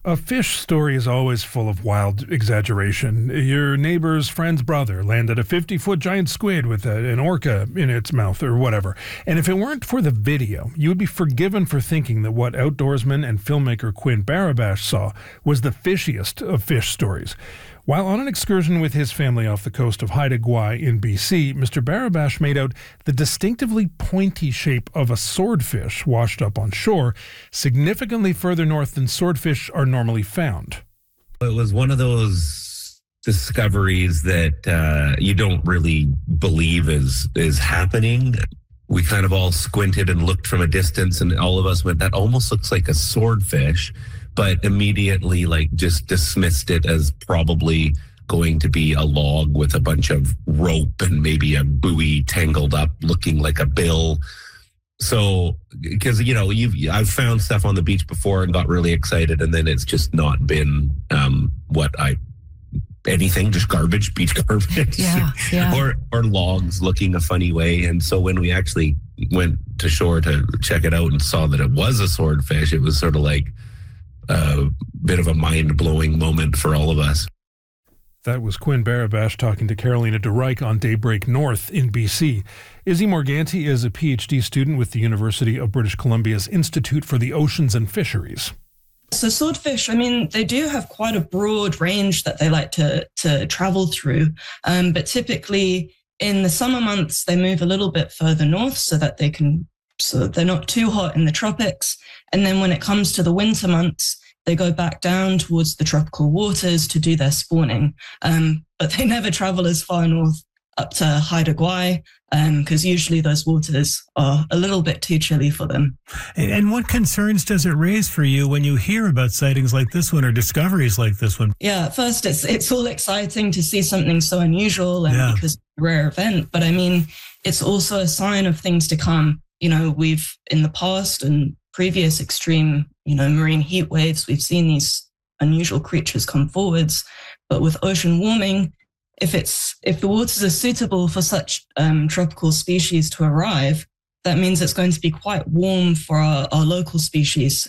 A fish story is always full of wild exaggeration. Your neighbor's friend's brother landed a 50-foot giant squid with an orca in its mouth or whatever. And if it weren't for the video, you would be forgiven for thinking that what outdoorsman and filmmaker Quinn Barabash saw was the fishiest of fish stories. While on an excursion with his family off the coast of Haida Gwaii in BC, Mr. Barabash made out the distinctively pointy shape of a swordfish washed up on shore, significantly further north than swordfish are normally found. It was one of those discoveries that you don't really believe is happening. We kind of all squinted and looked from a distance, and all of us went, that almost looks like a swordfish, but immediately just dismissed it as probably going to be a log with a bunch of rope and maybe a buoy tangled up looking like a bill. So, because, I've found stuff on the beach before and got really excited, and then it's just not been anything, just garbage, beach garbage, or logs looking a funny way. And so when we actually went to shore to check it out and saw that it was a swordfish, it was sort of like a bit of a mind-blowing moment for all of us. That was Quinn Barabash talking to Carolina DeReich on Daybreak North in BC. Izzy Morganti is a PhD student with the University of British Columbia's Institute for the Oceans and Fisheries. So swordfish, they do have quite a broad range that they like to travel through. But typically in the summer months, they move a little bit further north so that they're not too hot in the tropics. And then when it comes to the winter months, they go back down towards the tropical waters to do their spawning. But they never travel as far north up to Haida Gwaii, because usually those waters are a little bit too chilly for them. And what concerns does it raise for you when you hear about sightings like this one or discoveries like this one? Yeah, at first it's all exciting to see something so unusual and because it's a rare event. But it's also a sign of things to come. We've in the past and previous extreme, marine heat waves, we've seen these unusual creatures come forwards. But with ocean warming, if the waters are suitable for such tropical species to arrive, that means it's going to be quite warm for our local species.